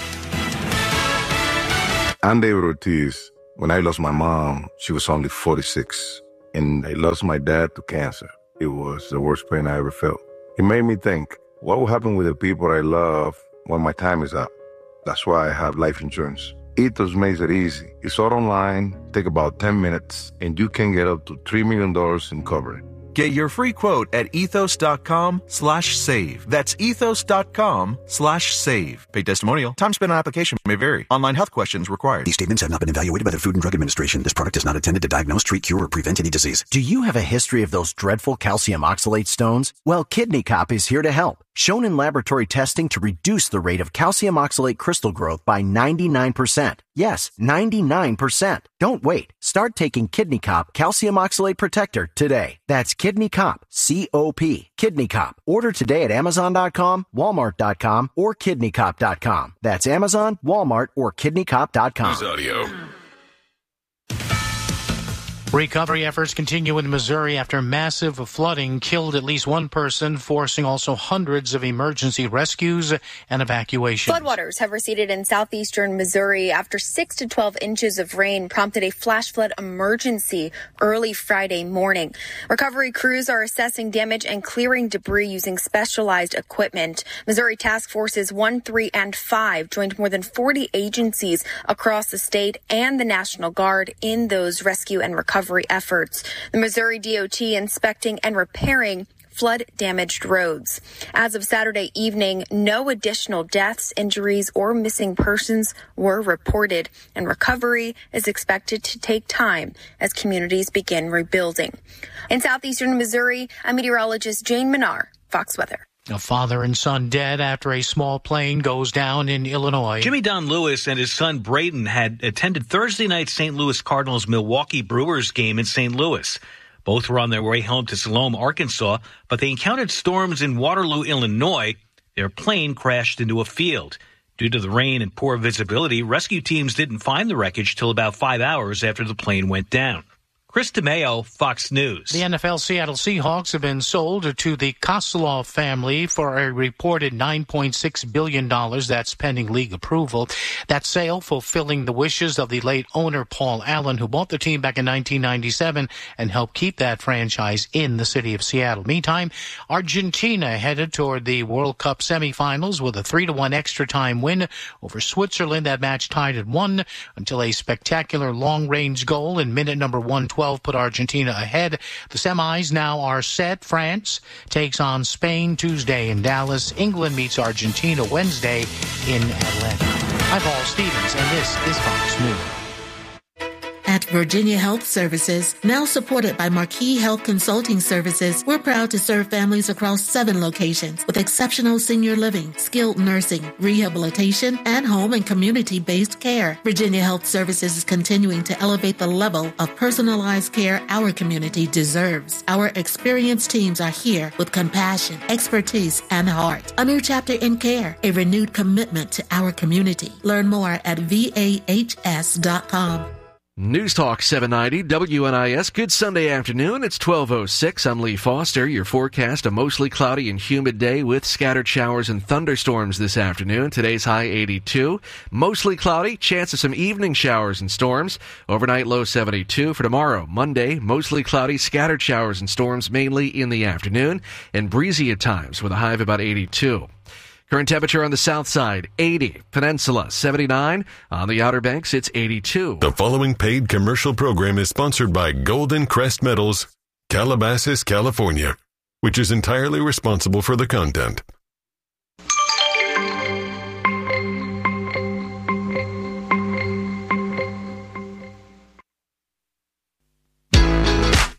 S11: I'm David Ortiz. When I lost my mom, she was only forty-six, and I lost my dad to cancer. It was the worst pain I ever felt. It made me think, what will happen with the people I love when my time is up? That's why I have life insurance. Ethos makes it easy. It's all online, take about ten minutes, and you can get up to three million dollars in coverage.
S12: Get your free quote at ethos.com slash save. That's ethos.com slash save. Paid testimonial. Time spent on application may vary. Online health questions required.
S13: These statements have not been evaluated by the Food and Drug Administration. This product is not intended to diagnose, treat, cure, or prevent any disease.
S14: Do you have a history of those dreadful calcium oxalate stones? Well, Kidney Cop is here to help. Shown in laboratory testing to reduce the rate of calcium oxalate crystal growth by ninety-nine percent. Yes, ninety-nine percent. Don't wait. Start taking Kidney Cop Calcium Oxalate Protector today. That's Kidney Cop, C O P. Kidney Cop. Order today at amazon dot com, walmart dot com, or kidney cop dot com. That's Amazon, Walmart, or kidney cop dot com.
S6: News Audio.
S7: Recovery efforts continue in Missouri after massive flooding killed at least one person, forcing also hundreds of emergency rescues and evacuations.
S15: Floodwaters have receded in southeastern Missouri after six to twelve inches of rain prompted a flash flood emergency early Friday morning. Recovery crews are assessing damage and clearing debris using specialized equipment. Missouri Task Forces one, three, and five joined more than forty agencies across the state and the National Guard in those rescue and recovery efforts. The Missouri D O T inspecting and repairing flood-damaged roads. As of Saturday evening, no additional deaths, injuries, or missing persons were reported, and recovery is expected to take time as communities begin rebuilding. In southeastern Missouri, I'm meteorologist Jane Minar, Fox Weather.
S7: A father and son dead after a small plane goes down in Illinois.
S16: Jimmy Don Lewis and his son Braden had attended Thursday night's Saint Louis Cardinals Milwaukee Brewers game in Saint Louis. Both were on their way home to Salome, Arkansas, but they encountered storms in Waterloo, Illinois. Their plane crashed into a field. Due to the rain and poor visibility, rescue teams didn't find the wreckage till about five hours after the plane went down. Chris DeMeo, Fox News.
S7: The N F L Seattle Seahawks have been sold to the Kosloff family for a reported nine point six billion dollars. That's pending league approval. That sale fulfilling the wishes of the late owner Paul Allen, who bought the team back in nineteen ninety-seven and helped keep that franchise in the city of Seattle. Meantime, Argentina headed toward the World Cup semifinals with a three to one extra time win over Switzerland. That match tied at one until a spectacular long-range goal in minute number one twelve put Argentina ahead. The semis now are set. France takes on Spain Tuesday in Dallas. England meets Argentina Wednesday in Atlanta. I'm Paul Stevens, and this is Fox News.
S17: At Virginia Health Services, now supported by Marquis Health Consulting Services, we're proud to serve families across seven locations with exceptional senior living, skilled nursing, rehabilitation, and home and community-based care. Virginia Health Services is continuing to elevate the level of personalized care our community deserves. Our experienced teams are here with compassion, expertise, and heart. A new chapter in care, a renewed commitment to our community. Learn more at V A H S dot com.
S18: News Talk seven ninety W N I S. Good Sunday afternoon. It's twelve oh six. I'm Lee Foster. Your forecast, a mostly cloudy and humid day with scattered showers and thunderstorms this afternoon. Today's high eighty-two. Mostly cloudy, chance of some evening showers and storms. Overnight low seventy-two. For tomorrow, Monday, mostly cloudy, scattered showers and storms mainly in the afternoon, and breezy at times with a high of about eighty-two. Current temperature on the south side, eighty. Peninsula, seventy-nine. On the Outer Banks, it's eighty-two.
S6: The following paid commercial program is sponsored by Golden Crest Metals, Calabasas, California, which is entirely responsible for the content.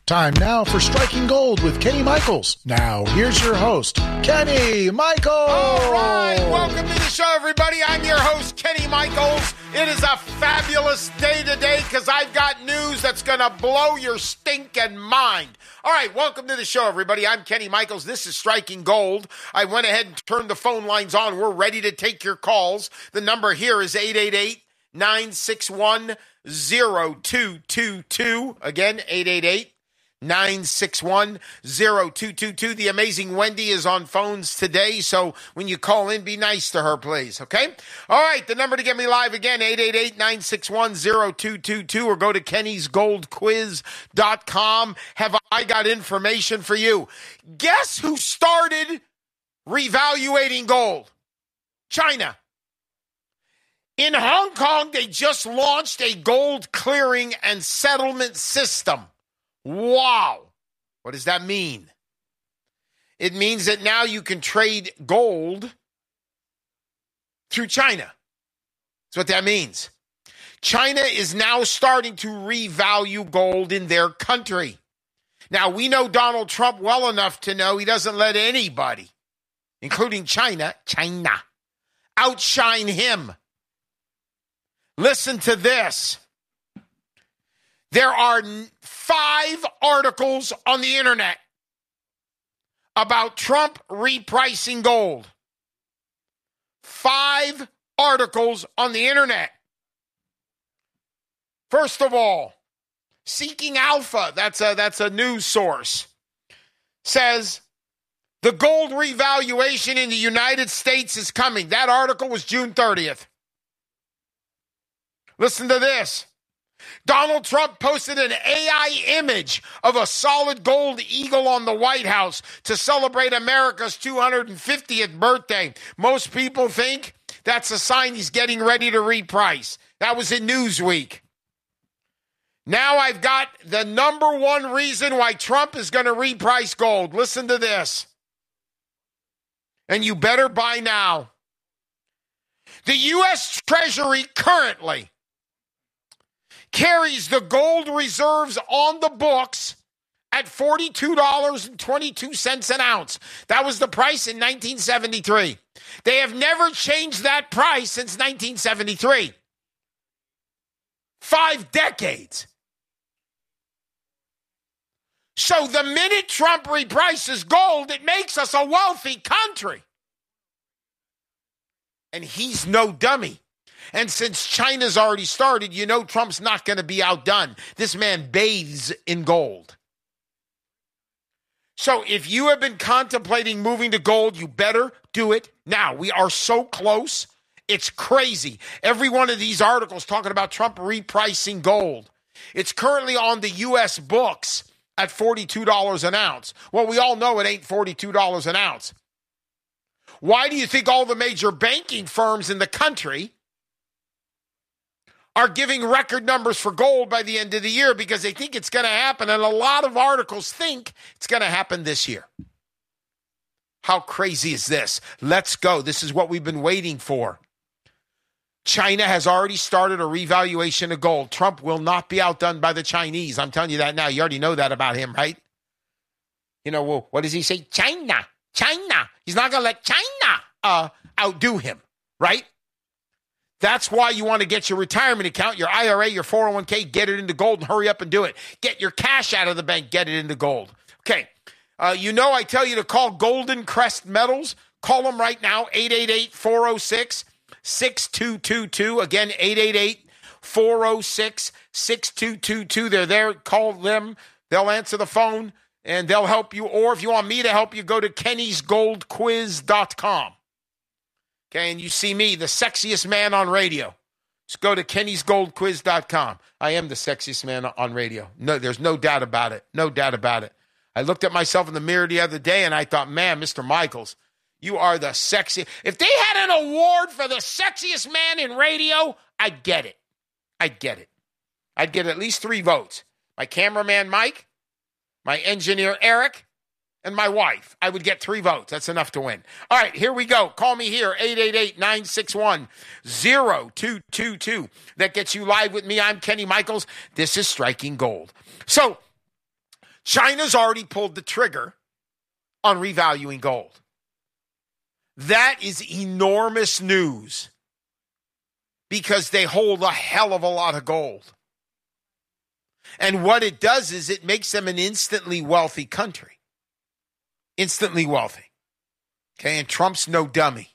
S19: Time now for Striking Gold with Kenny Michaels. Now, here's your host, Kenny Michaels.
S20: All right, welcome to the show, everybody. I'm your host, Kenny Michaels. It is a fabulous day today because I've got news that's going to blow your stinking mind. All right, welcome to the show, everybody. I'm Kenny Michaels. This is Striking Gold. I went ahead and turned the phone lines on. We're ready to take your calls. The number here is eight eight eight, nine six one, zero two two two. Again, eight eight eight, nine six one, zero two two two. The amazing Wendy is on phones today, so when you call in, be nice to her, please, okay? All right, the number to get me live again, eight eight eight, nine six one, zero two two two, or go to kennys gold quiz dot com. Have I got information for you? Guess who started revaluating gold? China. In Hong Kong, they just launched a gold clearing and settlement system. Wow. What does that mean? It means that now you can trade gold through China. That's what that means. China is now starting to revalue gold in their country. Now, we know Donald Trump well enough to know he doesn't let anybody, including China, China, outshine him. Listen to this. There are five articles on the internet about Trump repricing gold. Five articles on the internet. First of all, Seeking Alpha, that's a, that's a news source, says the gold revaluation in the United States is coming. That article was June thirtieth. Listen to this. Donald Trump posted an A I image of a solid gold eagle on the White House to celebrate America's two hundred fiftieth birthday. Most people think that's a sign he's getting ready to reprice. That was in Newsweek. Now I've got the number one reason why Trump is going to reprice gold. Listen to this. And you better buy now. The U S Treasury currently carries the gold reserves on the books at forty-two dollars and twenty-two cents an ounce. That was the price in nineteen seventy-three. They have never changed that price since nineteen seventy-three. Five decades. So the minute Trump reprices gold, it makes us a wealthy country. And he's no dummy. And since China's already started, you know Trump's not going to be outdone. This man bathes in gold. So if you have been contemplating moving to gold, you better do it now. We are so close. It's crazy. Every one of these articles talking about Trump repricing gold. It's currently on the U S books at forty-two dollars an ounce. Well, we all know it ain't forty-two dollars an ounce. Why do you think all the major banking firms in the country are giving record numbers for gold by the end of the year? Because they think it's going to happen, and a lot of articles think it's going to happen this year. How crazy is this? Let's go. This is what we've been waiting for. China has already started a revaluation of gold. Trump will not be outdone by the Chinese. I'm telling you that now. You already know that about him, right? You know, well, what does he say? China, China. He's not going to let China uh, outdo him, right? That's why you want to get your retirement account, your I R A, your four oh one k, get it into gold and hurry up and do it. Get your cash out of the bank, get it into gold. Okay, uh, you know I tell you to call Golden Crest Metals. Call them right now, eight eight eight, four oh six, six two two two. Again, eight eight eight, four oh six, six two two two. They're there. Call them. They'll answer the phone, and they'll help you. Or if you want me to help you, go to kennys gold quiz dot com. Okay, and you see me, the sexiest man on radio. Just go to kennys gold quiz dot com. I am the sexiest man on radio. No, there's no doubt about it. No doubt about it. I looked at myself in the mirror the other day, and I thought, man, Mister Michaels, you are the sexiest. If they had an award for the sexiest man in radio, I'd get it. I'd get it. I'd get at least three votes. My cameraman, Mike, my engineer, Eric, and my wife. I would get three votes. That's enough to win. All right, here we go. Call me here, eight eight eight, nine six one, zero two two two. That gets you live with me. I'm Kenny Michaels. This is Striking Gold. So, China's already pulled the trigger on revaluing gold. That is enormous news because they hold a hell of a lot of gold. And what it does is it makes them an instantly wealthy country. Instantly wealthy. Okay, and Trump's no dummy.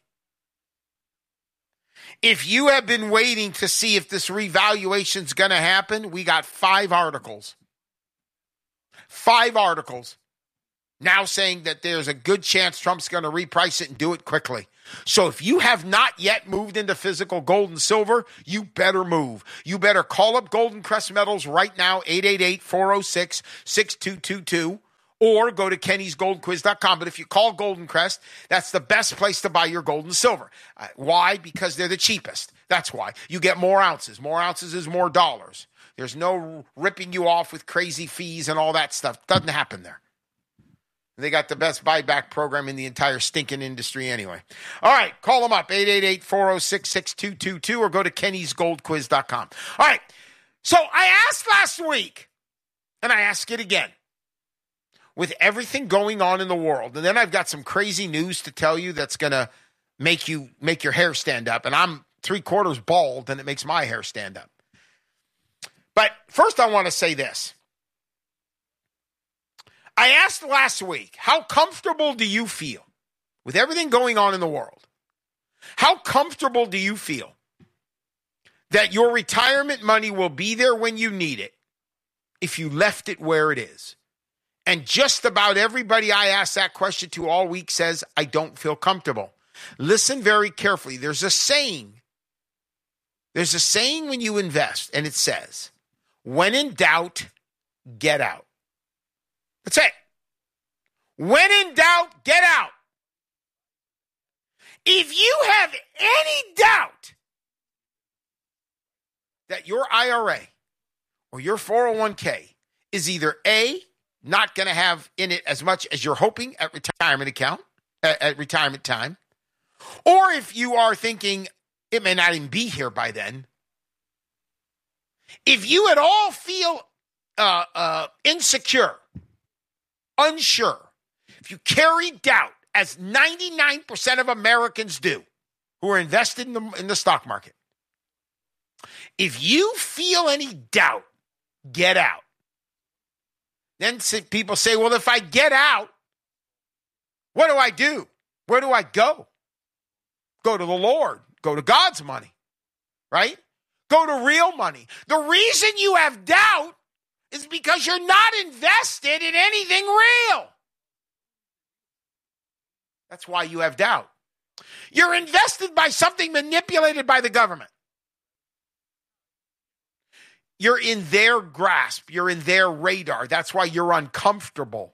S20: If you have been waiting to see if this revaluation is going to happen, we got five articles. Five articles now saying that there's a good chance Trump's going to reprice it and do it quickly. So if you have not yet moved into physical gold and silver, you better move. You better call up Golden Crest Metals right now, eight eight eight, four oh six, six two two two, or go to kennys gold quiz dot com. But if you call Golden Crest, that's the best place to buy your gold and silver. Uh, why? Because they're the cheapest. That's why. You get more ounces. More ounces is more dollars. There's no ripping you off with crazy fees and all that stuff. Doesn't happen there. They got the best buyback program in the entire stinking industry anyway. All right, call them up, eight eight eight, four oh six, six two two two, or go to kennys gold quiz dot com. All right, so I asked last week, and I ask it again, with everything going on in the world, and then I've got some crazy news to tell you that's going to make you make your hair stand up, and I'm three-quarters bald, and it makes my hair stand up. But first I want to say this. I asked last week, how comfortable do you feel with everything going on in the world? How comfortable do you feel that your retirement money will be there when you need it if you left it where it is? And just about everybody I asked that question to all week says, I don't feel comfortable. Listen very carefully. There's a saying. There's a saying when you invest, and it says, when in doubt, get out. That's it. When in doubt, get out. If you have any doubt that your I R A or your four oh one k is either A, not going to have in it as much as you're hoping at retirement account, at, at retirement time, or if you are thinking it may not even be here by then, if you at all feel uh, uh, insecure, unsure, if you carry doubt, as ninety-nine percent of Americans do who are invested in the, in the stock market, if you feel any doubt, get out. Then people say, well, if I get out, what do I do? Where do I go? Go to the Lord. Go to God's money, right? Go to real money. The reason you have doubt is because you're not invested in anything real. That's why you have doubt. You're invested by something manipulated by the government. You're in their grasp. You're in their radar. That's why you're uncomfortable.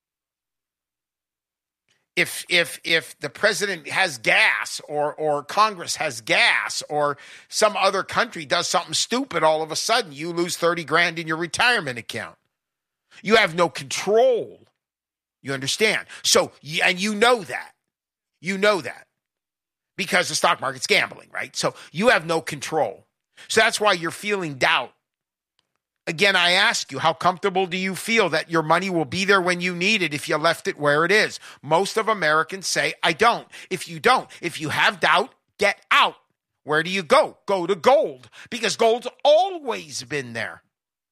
S20: If if if the president has gas or or Congress has gas or some other country does something stupid, all of a sudden you lose thirty grand in your retirement account. You have no control. You understand? So, and you know that. You know that. Because the stock market's gambling, right? So you have no control. So that's why you're feeling doubt. Again, I ask you, how comfortable do you feel that your money will be there when you need it if you left it where it is? Most of Americans say, I don't. If you don't, if you have doubt, get out. Where do you go? Go to gold, because gold's always been there.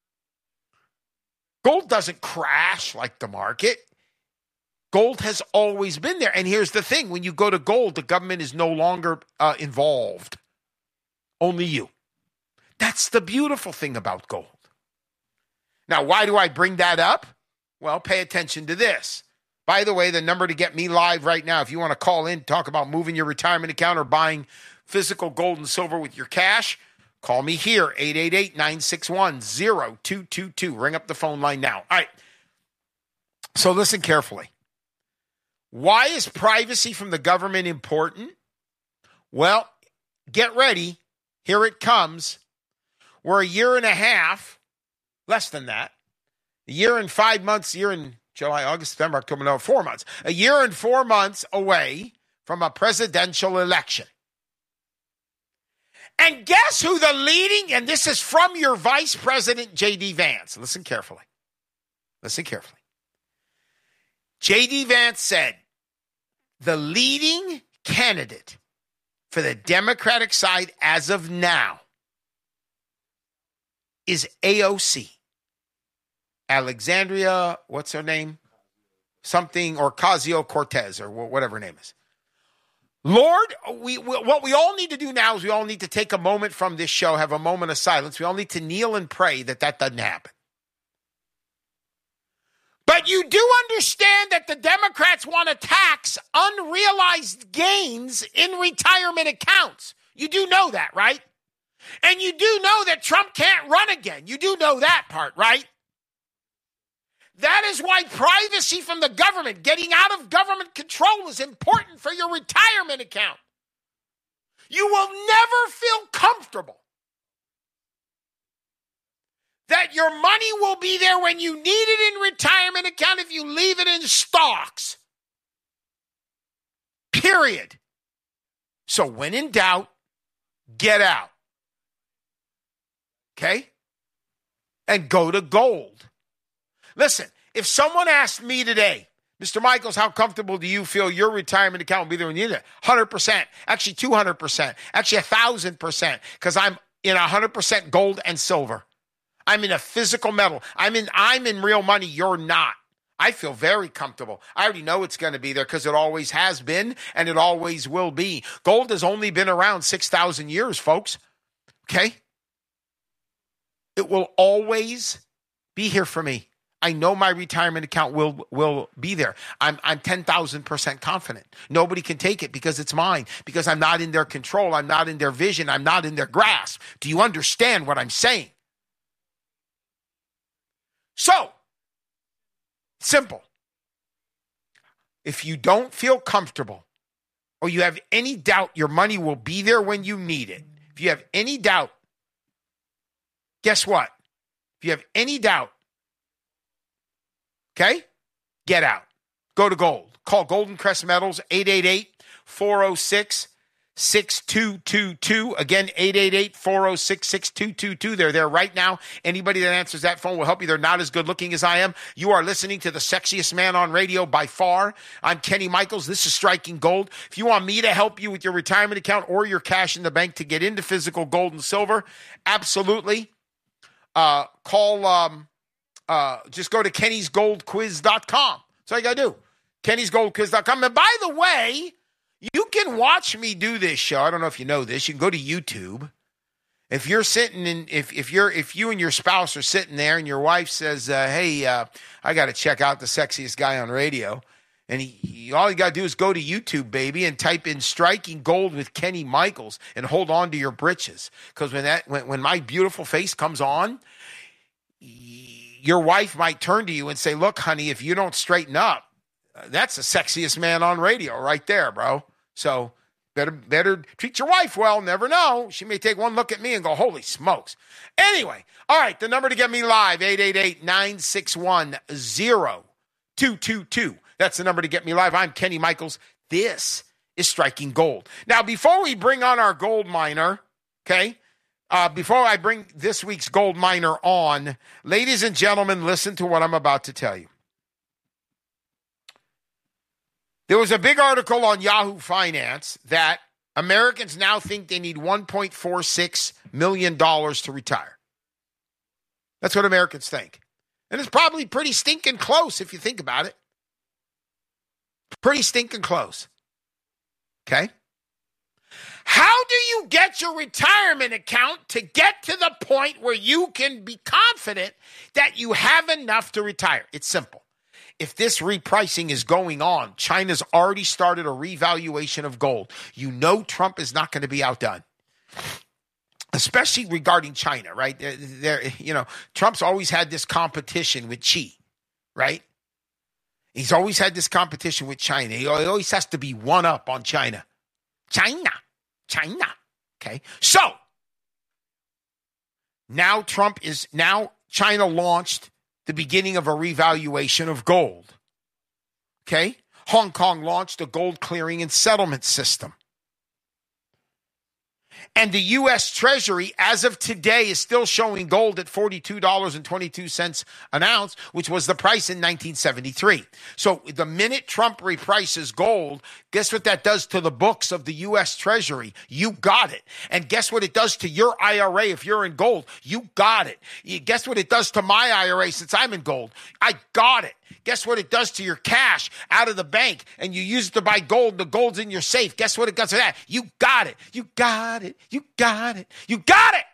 S20: Gold doesn't crash like the market. Gold has always been there. And here's the thing. When you go to gold, the government is no longer uh, involved. Only you. That's the beautiful thing about gold. Now, why do I bring that up? Well, pay attention to this. By the way, the number to get me live right now, if you want to call in, talk about moving your retirement account or buying physical gold and silver with your cash, call me here, eight eight eight, nine six one, zero two two two. Ring up the phone line now. All right. So listen carefully. Why is privacy from the government important? Well, get ready. Here it comes. We're a year and a half, less than that, a year and five months, a year and July, August, September, October, November, four months, a year and four months away from a presidential election. And guess who the leading, and this is from your Vice President, J D Vance. Listen carefully. Listen carefully. J D. Vance said the leading candidate for the Democratic side as of now is A O C. Alexandria, what's her name? Something, or Ocasio-Cortez, or whatever her name is. Lord, we, we what we all need to do now is we all need to take a moment from this show, have a moment of silence. We all need to kneel and pray that that doesn't happen. But you do understand that the Democrats want to tax unrealized gains in retirement accounts. You do know that, right? And you do know that Trump can't run again. You do know that part, right? That is why privacy from the government, getting out of government control, is important for your retirement account. You will never feel comfortable that your money will be there when you need it in retirement account if you leave it in stocks. Period. So when in doubt, get out. Okay? And go to gold. Listen, if someone asked me today, Mister Michaels, how comfortable do you feel your retirement account will be there when you need it? one hundred percent. Actually, two hundred percent. Actually, one thousand percent. Because I'm in one hundred percent gold and silver. I'm in a physical metal. I'm in, I'm in real money. You're not. I feel very comfortable. I already know it's going to be there because it always has been and it always will be. Gold has only been around six thousand years, folks. Okay? It will always be here for me. I know my retirement account will will be there. I'm I'm ten thousand percent confident. Nobody can take it because it's mine, because I'm not in their control. I'm not in their vision. I'm not in their grasp. Do you understand what I'm saying? So, simple. If you don't feel comfortable or you have any doubt your money will be there when you need it, if you have any doubt, guess what? If you have any doubt, okay? Get out. Go to gold. Call Golden Crest Metals, eight eight eight, four oh six, six two two two. Again, eight eight eight, four oh six, six two two two. They're there right now. Anybody that answers that phone will help you. They're not as good looking as I am. You are listening to the sexiest man on radio by far. I'm Kenny Michaels. This is Striking Gold. If you want me to help you with your retirement account or your cash in the bank to get into physical gold and silver, absolutely. Uh, call... Um, Uh, just go to kennys gold quiz dot com. That's all you got to do. kennys gold quiz dot com. And by the way, you can watch me do this show. I don't know if you know this. You can go to YouTube. If you're sitting in, if if you're if you and your spouse are sitting there and your wife says, uh, "Hey, uh, I got to check out the sexiest guy on radio," and he, he, all you got to do is go to YouTube, baby, and type in "Striking Gold with Kenny Michaels" and hold on to your britches, because when that when when my beautiful face comes on, your wife might turn to you and say, "Look, honey, if you don't straighten up, that's the sexiest man on radio right there, bro." So better better treat your wife well. Never know. She may take one look at me and go, "Holy smokes." Anyway, all right, the number to get me live, eight eight eight, nine six one, zero two two two. That's the number to get me live. I'm Kenny Michaels. This is Striking Gold. Now, before we bring on our gold miner, okay, Uh, before I bring this week's gold miner on, ladies and gentlemen, listen to what I'm about to tell you. There was a big article on Yahoo Finance that Americans now think they need one point four six million dollars to retire. That's what Americans think. And it's probably pretty stinking close if you think about it. Pretty stinking close. Okay? How do you get your retirement account to get to the point where you can be confident that you have enough to retire? It's simple. If this repricing is going on, China's already started a revaluation of gold. You know Trump is not going to be outdone, especially regarding China, right? There, there, you know, Trump's always had this competition with Xi, right? He's always had this competition with China. He always has to be one up on China. China. China. Okay. So now Trump is now China launched the beginning of a revaluation of gold. Okay. Hong Kong launched a gold clearing and settlement system. And the U S Treasury, as of today, is still showing gold at forty-two dollars and twenty-two cents an ounce, which was the price in nineteen seventy-three. So the minute Trump reprices gold, guess what that does to the books of the U S Treasury? You got it. And guess what it does to your I R A if you're in gold? You got it. Guess what it does to my I R A since I'm in gold? I got it. Guess what it does to your cash out of the bank and you use it to buy gold, the gold's in your safe. Guess what it does to that? You got it. You got it. You got it. You got it.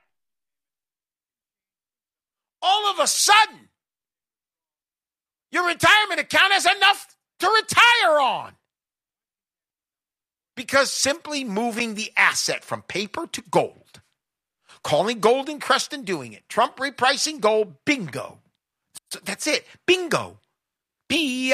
S20: All of a sudden, your retirement account has enough to retire on. Because simply moving the asset from paper to gold, calling Golden Crest and doing it, Trump repricing gold, bingo. So that's it. Bingo. B